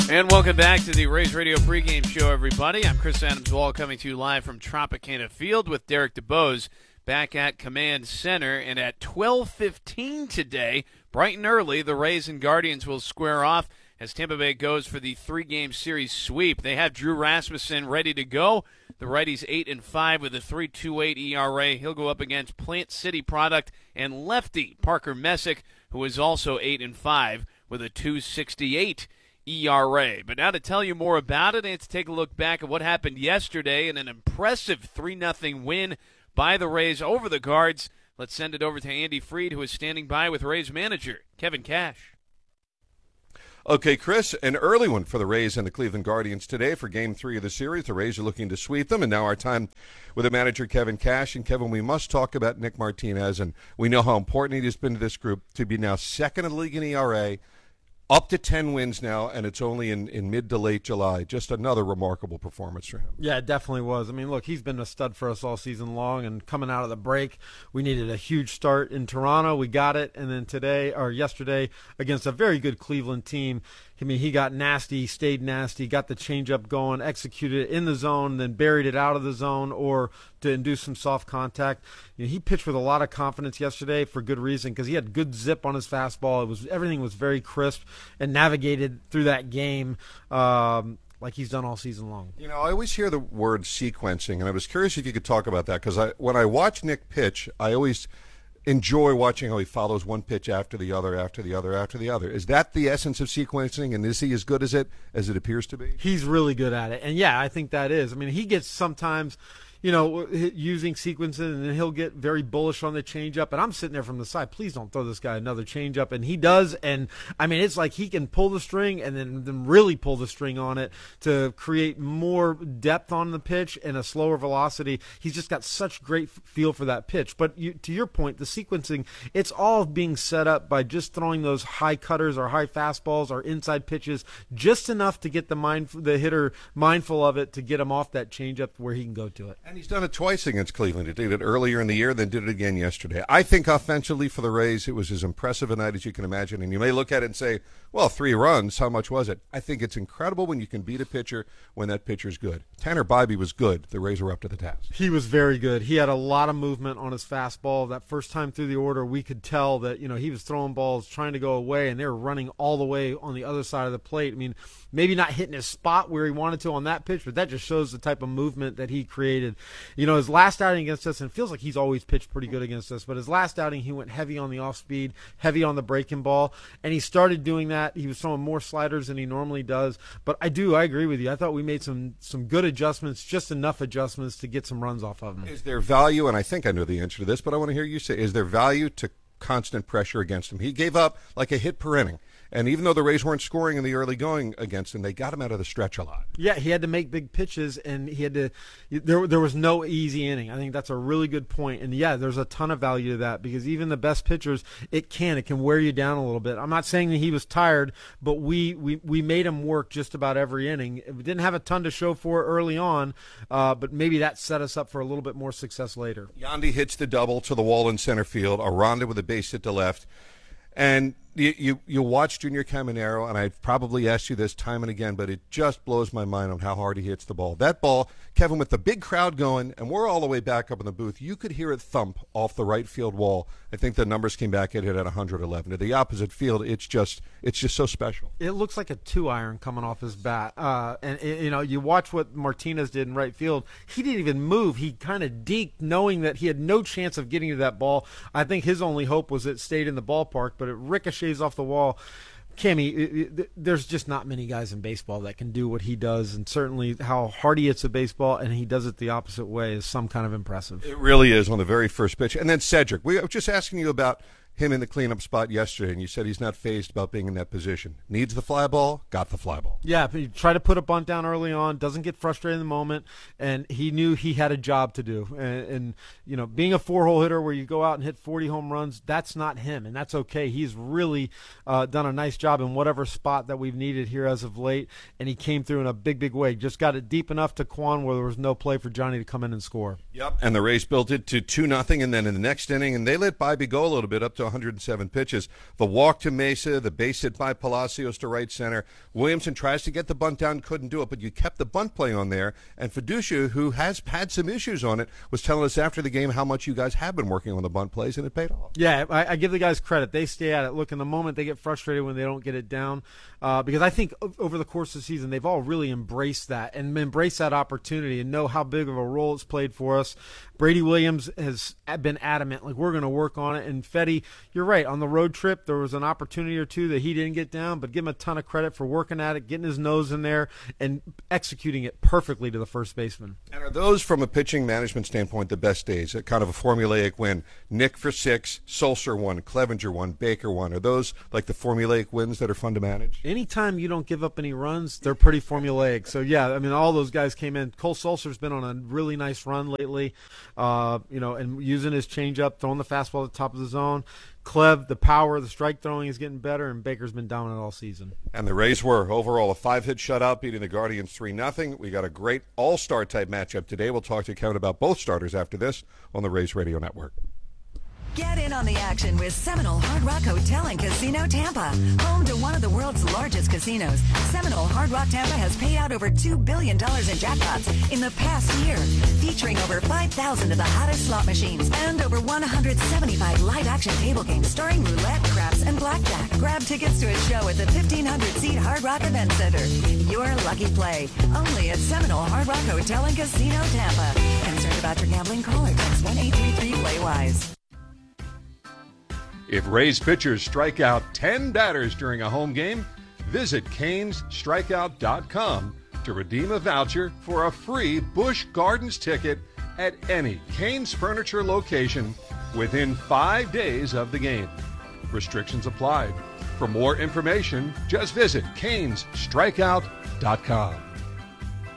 And welcome back to the Rays Radio pregame show, everybody. I'm Chris Adams-Wall coming to you live from Tropicana Field with Derek DeBose back at Command Center. And at 12:15 today, bright and early, the Rays and Guardians will square off as Tampa Bay goes for the three-game series sweep. They have Drew Rasmussen ready to go. The righty's 8-5 with a 3.28 ERA. He'll go up against Plant City product and lefty Parker Messick, who is also 8-5 with a 2.68 ERA. But now to tell you more about it and to take a look back at what happened yesterday in an impressive 3-0 win by the Rays over the Guards, let's send it over to Andy Freed, who is standing by with Rays manager Kevin Cash. Okay, Chris, an early one for the Rays and the Cleveland Guardians today for Game 3 of the series. The Rays are looking to sweep them, and now our time with the manager, Kevin Cash. And, Kevin, we must talk about Nick Martinez, and we know how important he has been to this group to be now second in the league in ERA, up to 10 wins now, and it's only in mid to late July. Just another remarkable performance for him. Yeah, it definitely was. I mean, look, he's been a stud for us all season long, and coming out of the break, we needed a huge start in Toronto. We got it, and then yesterday, against a very good Cleveland team, I mean, he got nasty, stayed nasty, got the changeup going, executed it in the zone, then buried it out of the zone or to induce some soft contact. You know, he pitched with a lot of confidence yesterday for good reason because he had good zip on his fastball. Everything was very crisp and navigated through that game like he's done all season long. You know, I always hear the word sequencing, and I was curious if you could talk about that because when I watch Nick pitch, I always enjoy watching how he follows one pitch after the other, after the other, after the other. Is that the essence of sequencing, and is he as good as it appears to be? He's really good at it, and yeah, I think that is. I mean, he gets sometimes, using sequences, and then he'll get very bullish on the changeup, and I'm sitting there from the side, please don't throw this guy another changeup, and he does, and I mean, it's like he can pull the string and then really pull the string on it to create more depth on the pitch and a slower velocity. He's just got such great feel for that pitch. But to your point, the sequencing, it's all being set up by just throwing those high cutters or high fastballs or inside pitches just enough to get the hitter mindful of it to get him off that changeup where he can go to it. And he's done it twice against Cleveland. He did it earlier in the year, then did it again yesterday. I think offensively for the Rays, it was as impressive a night as you can imagine. And you may look at it and say, well, 3 runs, how much was it? I think it's incredible when you can beat a pitcher when that pitcher's good. Tanner Bibee was good. The Rays were up to the task. He was very good. He had a lot of movement on his fastball. That first time through the order, we could tell that, he was throwing balls trying to go away, and they were running all the way on the other side of the plate. I mean, maybe not hitting his spot where he wanted to on that pitch, but that just shows the type of movement that he created. His last outing against us, and it feels like he's always pitched pretty good against us, but his last outing he went heavy on the off-speed, heavy on the breaking ball, and he started doing that. He was throwing more sliders than he normally does, but I agree with you. I thought we made some good adjustments, just enough adjustments to get some runs off of him. Is there value, and I think I know the answer to this, but I want to hear you say, is there value to constant pressure against him? He gave up like a hit per inning. And even though the Rays weren't scoring in the early going against him, they got him out of the stretch a lot. Yeah, he had to make big pitches, and he had to. There was no easy inning. I think that's a really good point. And yeah, there's a ton of value to that because even the best pitchers, it can wear you down a little bit. I'm not saying that he was tired, but we made him work just about every inning. We didn't have a ton to show for it early on, but maybe that set us up for a little bit more success later. Yandy hits the double to the wall in center field. Aranda with a base hit to left. And you watch Junior Caminero, and I've probably asked you this time and again, but it just blows my mind on how hard he hits the ball. That ball, Kevin, with the big crowd going, and we're all the way back up in the booth, you could hear it thump off the right field wall. I think the numbers came back at it at 111. To the opposite field, it's just so special. It looks like a 2-iron coming off his bat. You watch what Martinez did in right field. He didn't even move. He kind of deked, knowing that he had no chance of getting to that ball. I think his only hope was it stayed in the ballpark, but it ricochets off the wall. Cammy, there's just not many guys in baseball that can do what he does, and certainly how hard he hits a baseball, and he does it the opposite way, is some kind of impressive. It really is on the very first pitch. And then Cedric, we were just asking you about him in the cleanup spot yesterday, and you said he's not fazed about being in that position. Needs the fly ball, got the fly ball. Yeah, he tried to put a bunt down early on, doesn't get frustrated in the moment, and he knew he had a job to do. And being a 4-hole hitter where you go out and hit 40 home runs, that's not him, and that's okay. He's really done a nice job in whatever spot that we've needed here as of late, and he came through in a big, big way. Just got it deep enough to Quan where there was no play for Johnny to come in and score. Yep, and the Rays built it to 2-0, and then in the next inning, and they let Bibee go a little bit up to 107 pitches. The walk to Mesa, the base hit by Palacios to right center. Williamson tries to get the bunt down, couldn't do it, but you kept the bunt play on there. And Fiducia, who has had some issues on it, was telling us after the game how much you guys have been working on the bunt plays, and it paid off. Yeah, I give the guys credit. They stay at it. Look, in the moment, they get frustrated when they don't get it down, because I think over the course of the season, they've all really embraced that and embraced that opportunity and know how big of a role it's played for us. Brady Williams has been adamant, like, we're going to work on it. And Fetty, you're right, on the road trip, there was an opportunity or two that he didn't get down, but give him a ton of credit for working at it, getting his nose in there, and executing it perfectly to the first baseman. And are those, from a pitching management standpoint, the best days? A kind of a formulaic win. Nick for 6, Sulser won, Clevenger won, Baker won. Are those like the formulaic wins that are fun to manage? Anytime you don't give up any runs, they're pretty formulaic. So, yeah, I mean, all those guys came in. Cole Sulser's been on a really nice run lately, and using his changeup, throwing the fastball at the top of the zone. Clev, the power, the strike throwing is getting better, and Baker's been dominant all season. And the Rays were overall a 5-hit shutout, beating the Guardians 3-0. We got a great all-star type matchup today. We'll talk to Kevin about both starters after this on the Rays Radio Network. Get in on the action with Seminole Hard Rock Hotel and Casino Tampa. Home to one of the world's largest casinos, Seminole Hard Rock Tampa has paid out over $2 billion in jackpots in the past year, featuring over 5,000 of the hottest slot machines and over 175 live-action table games starring roulette, craps, and blackjack. Grab tickets to a show at the 1,500-seat Hard Rock Event Center. Your lucky play, only at Seminole Hard Rock Hotel and Casino Tampa. Concerned about your gambling? Call or text 1-833-PLAY-WISE. If Rays pitchers strike out 10 batters during a home game, visit CanesStrikeout.com to redeem a voucher for a free Busch Gardens ticket at any Canes Furniture location within 5 days of the game. Restrictions apply. For more information, just visit CanesStrikeout.com.